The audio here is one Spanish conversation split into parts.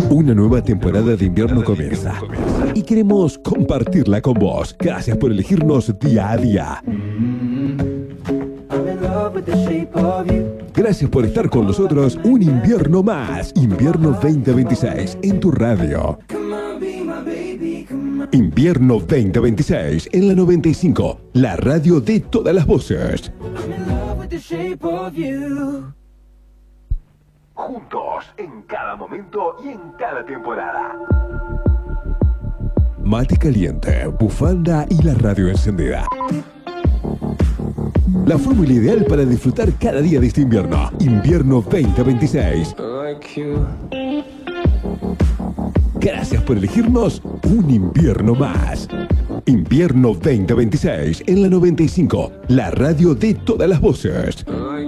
Una nueva temporada de invierno comienza y queremos compartirla con vos. Gracias por elegirnos día a día. Gracias por estar con nosotros un invierno más. Invierno 2026 en tu radio. Invierno 2026 en la 95, la radio de todas las voces. Juntos en cada momento y en cada temporada. Mate caliente, bufanda y la radio encendida. La fórmula ideal para disfrutar cada día de este invierno. Invierno 2026. Gracias por elegirnos un invierno más. Invierno 2026 en la 95, la radio de todas las voces.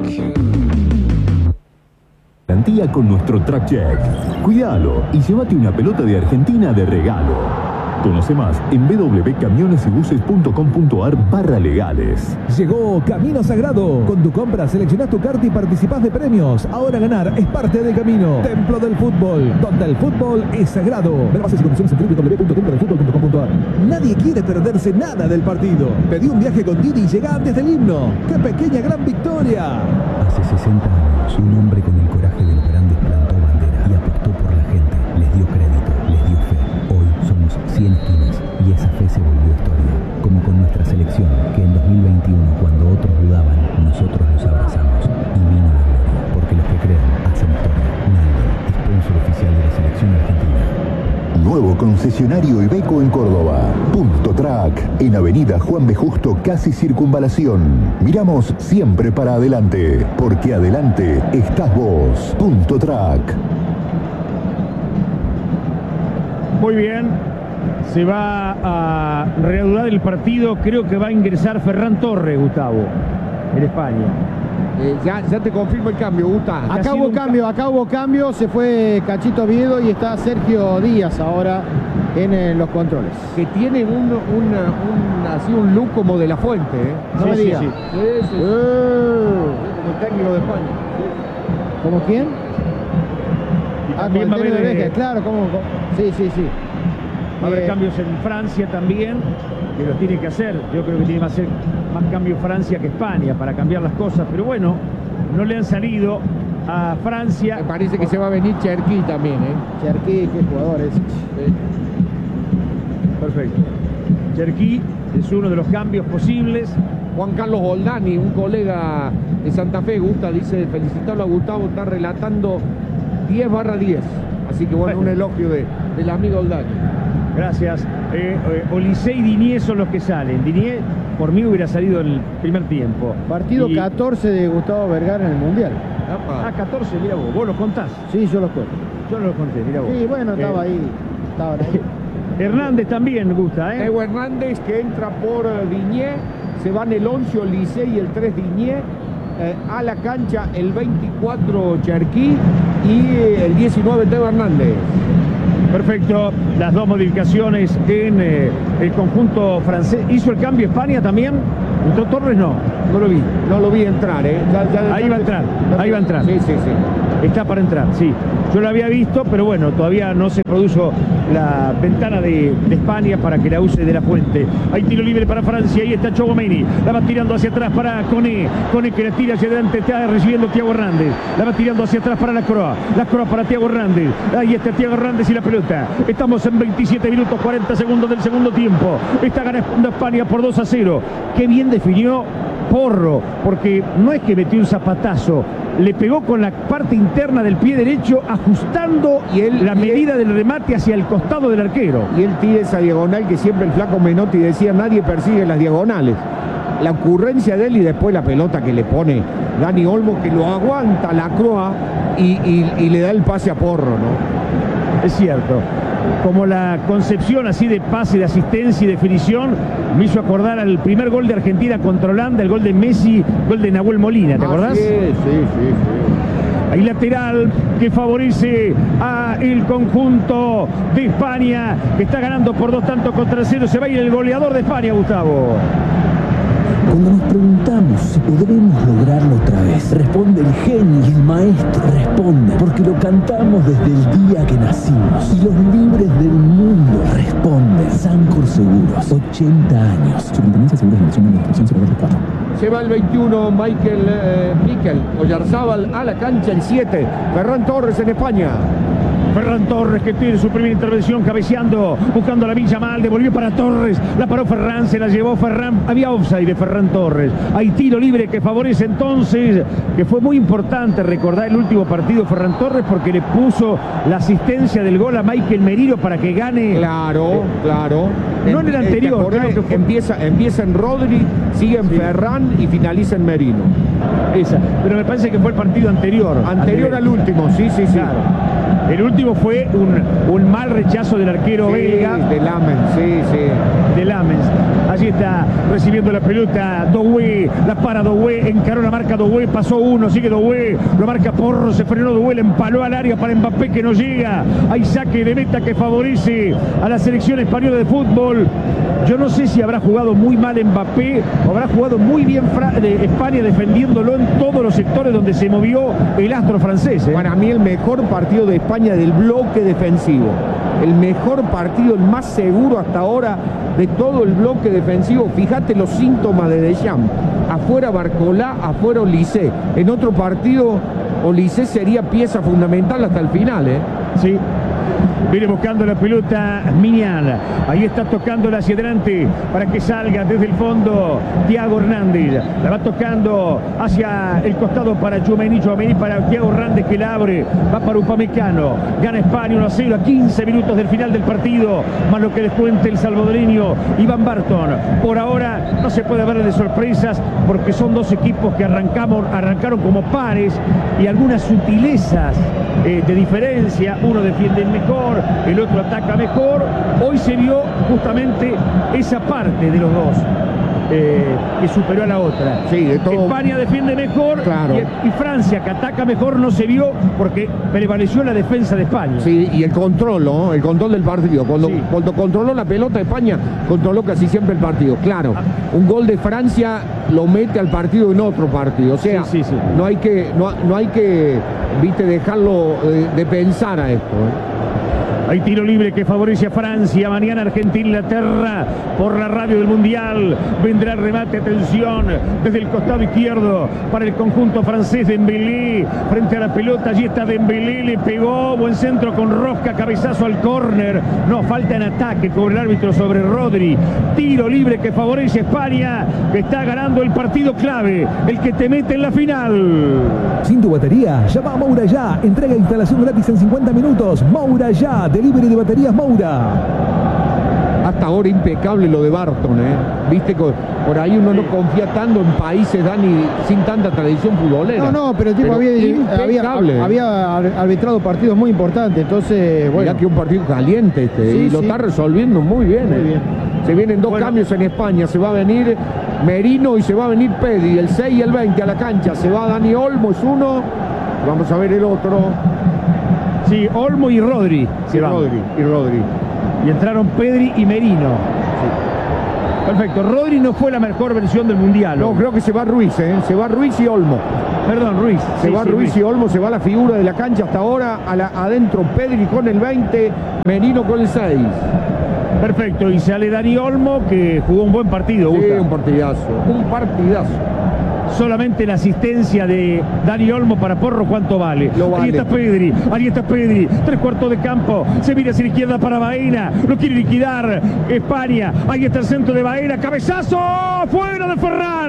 Garantía con nuestro Track Check. Cuídalo y llévate una pelota de Argentina de regalo. Conoce más en www.camionesybuses.com.ar/legales. Llegó Camino Sagrado. Con tu compra seleccionás tu carta y participás de premios. Ahora ganar es parte del camino. Templo del Fútbol, donde el fútbol es sagrado. Ver bases y condiciones en www.templodelfutbol.com.ar. Nadie quiere perderse nada del partido. Pedí un viaje con Didi y llegá antes del himno. ¡Qué pequeña gran victoria! Hace 60 años, un hombre con el coraje de los grandes plantó bandera y apostó por la gente. Les dio crédito, les dio fe. Hoy somos 100 esquinas y esa fe se volvió historia. Como con nuestra selección, que en 2021, cuando otros dudaban, nosotros los abrazamos. Y vino la gloria, porque los que creen hacen historia. Naldo, sponsor oficial de la selección argentina. Nuevo concesionario Iveco en Córdoba. Punto Track, en Avenida Juan B. Justo, casi Circunvalación. Miramos siempre para adelante, porque adelante estás vos. Punto Track. Muy bien, se va a reanudar el partido, creo que va a ingresar Ferran Torres, Gustavo, en España. Ya te confirmo el cambio, Gustavo. Acá hubo cambio, se fue Cachito Oviedo y está Sergio Díaz ahora en los controles. Que tiene un look como de La Fuente, ¿eh? No me diga. Sí. Como el técnico de España. ¿Como quién? También va a haber, claro, como sí. Va a haber cambios en Francia también, que los tiene que hacer. Yo creo que tiene que hacer más cambio Francia que España para cambiar las cosas, pero bueno, no le han salido a Francia. Me parece que se va a venir Cherki también, ¿eh? Cherki, qué jugador es. Perfecto. Cherki es uno de los cambios posibles. Juan Carlos Goldani, un colega de Santa Fe, dice felicitarlo a Gustavo, está relatando 10/10. Así que bueno, un elogio del amigo Goldani. Gracias. Olise y Dinié son los que salen. Dinié, por mí, hubiera salido en el primer tiempo. Partido 14 de Gustavo Vergara en el Mundial. 14, mira vos los contás. Sí, yo los cuento. Yo no los conté, mira vos. Sí, bueno, estaba ahí. Hernández también gusta, ¿eh? Evo Hernández, que entra por Dinié. Se van el 11 Olise y el 3 Dinié. A la cancha el 24 Cherki y el 19 Teo Hernández. Perfecto, las dos modificaciones en el conjunto francés. ¿Hizo el cambio España también? ¿Entró Torres? No lo vi entrar, ¿eh? Ahí va a entrar. Sí. Está para entrar, sí. Yo lo había visto, pero bueno, todavía no se produjo la ventana de España para que la use de La Fuente. Hay tiro libre para Francia, ahí está Chouameni. La va tirando hacia atrás para Koné. Koné que la tira hacia adelante, está recibiendo Thiago Hernández. La va tirando hacia atrás para Lacroix. Lacroix para Thiago Hernández. Ahí está Thiago Hernández y la pelota. Estamos en 27 minutos 40 segundos del segundo tiempo. Está ganando España por 2-0. Qué bien definió Porro, porque no es que metió un zapatazo, le pegó con la parte interna del pie derecho, ajustando la medida del remate hacia el costado del arquero. Y él tira esa diagonal que siempre el flaco Menotti decía, nadie persigue las diagonales. La ocurrencia de él y después la pelota que le pone Dani Olmo, que lo aguanta la Croa y le da el pase a Porro, ¿no? Es cierto. Como la concepción así de pase, de asistencia y definición me hizo acordar al primer gol de Argentina contra Holanda, el gol de Messi, gol de Nahuel Molina, ¿te acordás? Sí. Hay lateral que favorece a el conjunto de España, que está ganando por 2-0 contra 0. Se va a ir el goleador de España, Gustavo. Cuando nos preguntamos si podremos lograrlo otra vez, responde el genio y el maestro responde, porque lo cantamos desde el día que nacimos. Y los libres del mundo responden. Sancor Seguros, 80 años. Superintendencia de Seguros de Nación de Administración 024. Se va el 21, Miquel Oyarzábal a la cancha, el 7, Ferran Torres en España. Ferran Torres, que tiene su primera intervención cabeceando, buscando la Villa Mal, devolvió para Torres, la paró Ferran, se la llevó Ferran, había offside de Ferran Torres, hay tiro libre que favorece entonces, que fue muy importante recordar el último partido Ferran Torres porque le puso la asistencia del gol a Michael Merino para que gane. Claro. No en el anterior, creo que empieza en Rodri, sigue en Ferran y finaliza en Merino. Pero me parece que fue el partido anterior. Anterior al último, sí. Claro. El último fue un mal rechazo del arquero belga. De Lamens, De Lamens. Allí está recibiendo la pelota Doué, la para Doué, encaró la marca Doué, pasó uno, sigue Doué, lo marca Porro, se frenó Doué, le empaló al área para Mbappé que no llega. Hay saque de meta que favorece a la selección española de fútbol. Yo no sé si habrá jugado muy mal Mbappé o habrá jugado muy bien España defendiéndolo en todos los sectores donde se movió el astro francés. Para mí el mejor partido de España del bloque defensivo. El mejor partido, el más seguro hasta ahora de todo el bloque defensivo. Fíjate los síntomas de Deschamps. Afuera Barcolá, afuera Olise. En otro partido Olise sería pieza fundamental hasta el final. Sí. Viene buscando la pelota Mignan. Ahí está tocándola hacia adelante para que salga desde el fondo Thiago Hernández. La va tocando hacia el costado para Tchouaméni para Thiago Hernández que la abre. Va para Upamecano. Gana España 1-0 a 15 minutos del final del partido. Más lo que descuente el salvadoreño Iván Barton. Por ahora no se puede hablar de sorpresas porque son dos equipos que arrancaron como pares y algunas sutilezas de diferencia. Uno defiende mejor, el otro ataca mejor. Hoy se vio justamente esa parte de los dos que superó a la otra. Sí, de todo. España defiende mejor, claro. y Francia, que ataca mejor, no se vio porque prevaleció la defensa de España. Sí, y el control, ¿no? El control del partido. Cuando controló la pelota España, controló casi siempre el partido. Claro, un gol de Francia lo mete al partido en otro partido. O sea, sí. no hay que, viste, dejarlo de pensar a esto. Hay tiro libre que favorece a Francia. Mañana Argentina-Inglaterra por la radio del Mundial. Vendrá el remate, atención, desde el costado izquierdo para el conjunto francés. Dembélé frente a la pelota. Allí está Dembélé, le pegó. Buen centro con rosca, cabezazo al córner. No, falta en ataque con el árbitro sobre Rodri. Tiro libre que favorece a España, que está ganando el partido clave, el que te mete en la final. Sin tu batería, llama a Moura ya. Entrega e instalación gratis en 50 minutos. Moura ya. Delivery de baterías Moura. Hasta ahora impecable lo de Barton, Viste que por ahí uno no confía tanto en países, Dani, sin tanta tradición futbolera. No, pero el tipo había arbitrado partidos muy importantes, entonces, bueno. Mirá que un partido caliente y lo está resolviendo muy bien. Muy bien. Se vienen dos cambios en España, se va a venir Merino y se va a venir Pedri, el 6 y el 20 a la cancha. Se va Dani Olmo, es uno, vamos a ver el otro. Sí, Olmo y Rodri. Rodri. Y entraron Pedri y Merino. Sí. Perfecto. Rodri no fue la mejor versión del Mundial. No, creo que se va Ruiz, Se va Ruiz y Olmo. Perdón, Ruiz. Se va Ruiz y Olmo, se va la figura de la cancha hasta ahora. Adentro Pedri con el 20, Merino con el 6. Perfecto. Y sale Dani Olmo, que jugó un buen partido. Sí, un partidazo. Solamente la asistencia de Dani Olmo para Porro, ¿cuánto vale? Ahí está Pedri, 3/4 de campo, se mira hacia la izquierda para Baena, lo quiere liquidar España, ahí está el centro de Baena, cabezazo afuera de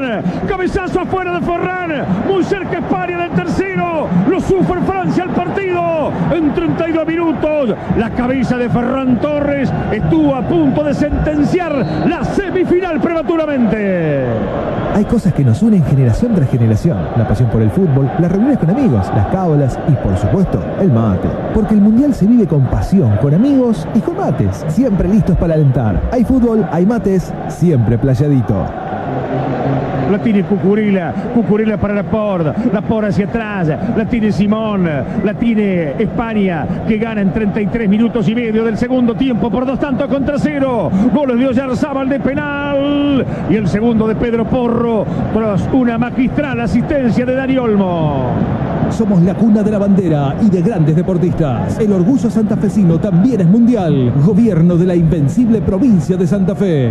Ferran, muy cerca España del tercero, lo sufre Francia el partido, en 32 minutos, la cabeza de Ferran Torres estuvo a punto de sentenciar la semifinal prematuramente. Hay cosas que nos unen generación tras generación. La pasión por el fútbol, las reuniones con amigos, las cábalas y, por supuesto, el mate. Porque el Mundial se vive con pasión, con amigos y con mates. Siempre listos para alentar. Hay fútbol, hay mates, siempre playadito. La tiene Cucurella para Laporte hacia atrás, la tiene Simón, la tiene España, que gana en 33 minutos y medio del segundo tiempo por 2-0. Goles de Oyarzábal de penal y el segundo de Pedro Porro tras una magistral asistencia de Dani Olmo. Somos la cuna de la bandera y de grandes deportistas. El orgullo santafesino también es mundial. Gobierno de la invencible provincia de Santa Fe.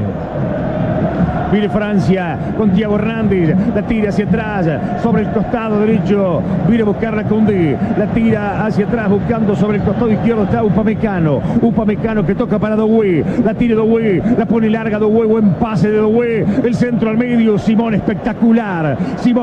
Viene Francia con Thiago Hernández, la tira hacia atrás, sobre el costado derecho, viene a buscarla Koundé, la tira hacia atrás buscando sobre el costado izquierdo está Upamecano que toca para Doué, la tira Doué, la pone larga Doué, buen pase de Doué, el centro al medio, Simón espectacular,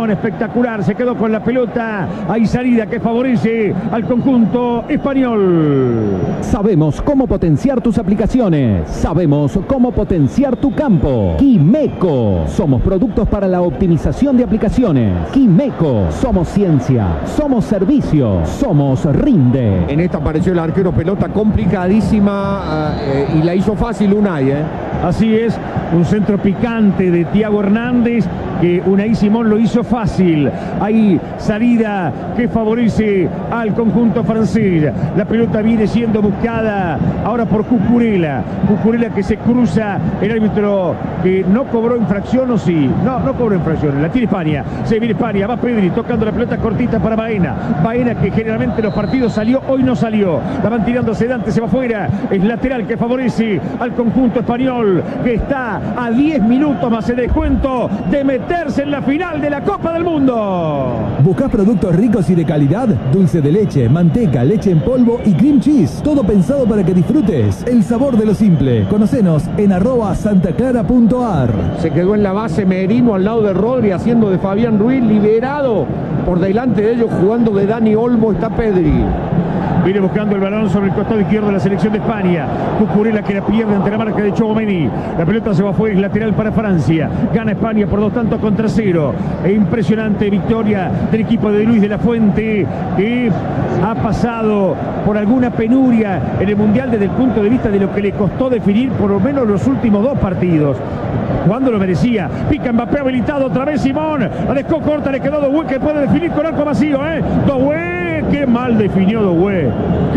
se quedó con la pelota, hay salida que favorece al conjunto español. Sabemos cómo potenciar tus aplicaciones, sabemos cómo potenciar tu campo. Quimeco. Somos productos para la optimización de aplicaciones. Quimeco. Somos ciencia. Somos servicio. Somos Rinde. En esta apareció el arquero, pelota complicadísima y la hizo fácil Unai. Así es, un centro picante de Thiago Hernández que Unai Simón lo hizo fácil. Hay salida que favorece al conjunto francés. La pelota viene siendo buscada ahora por Cucurella que se cruza, el árbitro que no cobró infracción, o sí, no cobró infracciones, la tiene España, se viene España, va Pedri tocando la pelota cortita para Baena que generalmente en los partidos salió, hoy no salió, la van tirando sedante, se va afuera, es lateral que favorece al conjunto español que está a 10 minutos más el descuento de meterse en la final de la Copa del Mundo. ¿Buscás productos ricos y de calidad? Dulce de leche, manteca, leche en polvo y cream cheese, todo pensado para que disfrutes el sabor de lo simple. Conocenos en @santaclara.ar. Se quedó en la base Merino al lado de Rodri, haciendo de Fabián Ruiz, liberado por delante de ellos, jugando de Dani Olmo, está Pedri. Viene buscando el balón sobre el costado izquierdo de la selección de España. Cucurella que la pierde ante la marca de Tchouaméni. La pelota se va afuera, es lateral para Francia. Gana España por 2-0. E impresionante victoria del equipo de Luis de la Fuente, que ha pasado por alguna penuria en el Mundial desde el punto de vista de lo que le costó definir por lo menos los últimos 2 partidos. Cuando lo merecía. Pica Mbappé habilitado otra vez Simón. La dejó corta, le quedó Doué que puede definir con arco vacío. Doué, qué mal definió Doué.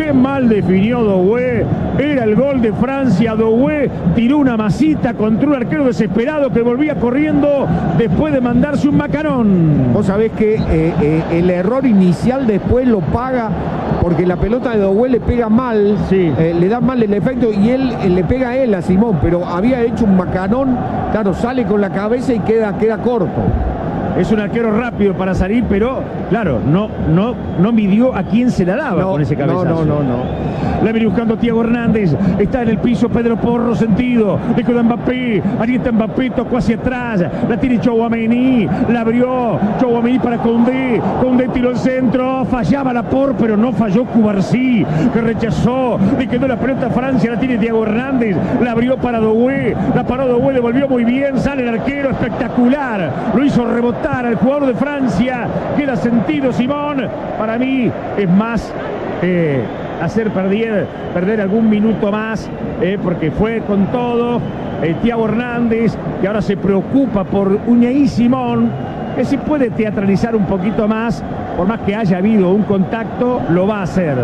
Era el gol de Francia. Doué tiró una masita contra un arquero desesperado que volvía corriendo después de mandarse un macarón. Vos sabés que el error inicial después lo paga porque la pelota de Doué le pega mal, sí. Le da mal el efecto y él le pega a él, a Simón, pero había hecho un macanón, claro, sale con la cabeza y queda corto. Es un arquero rápido para salir, pero claro, no midió a quién se la daba con ese cabezazo. No. La viene buscando Thiago Hernández. Está en el piso Pedro Porro sentido. Le queda Mbappé. Ahí está Mbappé, tocó hacia atrás. La tiene Tchouaméni. La abrió Tchouaméni para Koundé. Koundé tiró el centro. Fallaba Laporte, pero no falló Cubarsí, que rechazó. Le quedó la pelota a Francia. La tiene Thiago Hernández. La abrió para Doué. La paró Doué, devolvió muy bien. Sale el arquero, espectacular. Lo hizo rebotar al jugador de Francia. Queda sentido Simón. Para mí es más hacer perder algún minuto más, porque fue con todo. Thiago Hernández, que ahora se preocupa por Unai Simón, que si puede teatralizar un poquito más, por más que haya habido un contacto, lo va a hacer.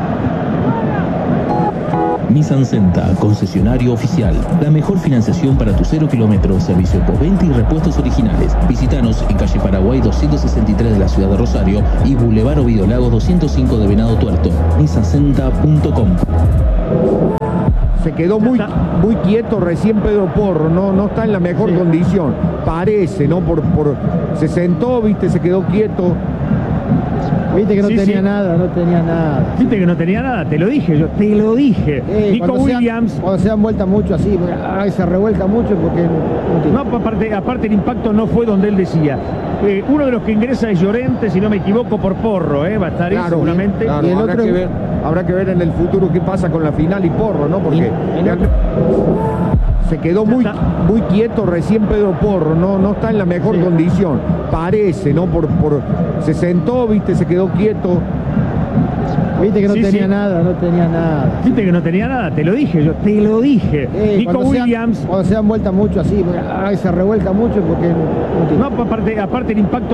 Nissan Senta, concesionario oficial. La mejor financiación para tu 0 kilómetros, servicio postventa y repuestos originales. Visítanos en calle Paraguay 263 de la ciudad de Rosario y Boulevard Ovidio Lagos 205 de Venado Tuerto. nissancenta.com. Se quedó muy quieto recién Pedro Porro, no está en la mejor condición. Parece, ¿no? Se sentó, viste, se quedó quieto. Viste que no tenía nada. Viste que no tenía nada, te lo dije. Nico Williams. Cuando se dan vuelta mucho así, se revuelca mucho porque... aparte el impacto no fue donde él decía. Uno de los que ingresa es Llorente, si no me equivoco, por Porro, va a estar ahí seguramente. Claro, y el otro... habrá que ver en el futuro qué pasa con la final y Porro, ¿no? Porque... Se quedó muy quieto recién Pedro Porro, no está en la mejor condición. Parece, ¿no? Se sentó, viste, se quedó quieto. Viste que no Sí, tenía sí. nada, no tenía nada. Viste que no tenía nada, te lo dije, yo te lo dije. Nico Cuando Williams. cuando se dan vuelta mucho así, se revuelca mucho porque no tiene. No, aparte el impacto